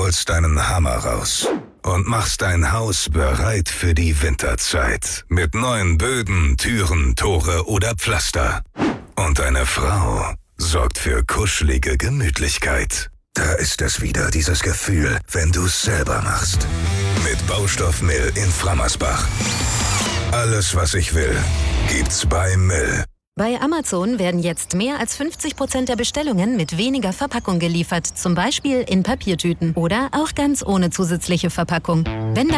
holst deinen Hammer raus und machst dein Haus bereit für die Winterzeit. Mit neuen Böden, Türen, Tore oder Pflaster. Und deine Frau sorgt für kuschelige Gemütlichkeit. Da ist es wieder, dieses Gefühl, wenn du's selber machst. Mit Baustoff Mill in Frammersbach. Alles, was ich will, gibt's bei Mill. Bei Amazon werden jetzt mehr als 50% der Bestellungen mit weniger Verpackung geliefert. Zum Beispiel in Papiertüten oder auch ganz ohne zusätzliche Verpackung. Wenn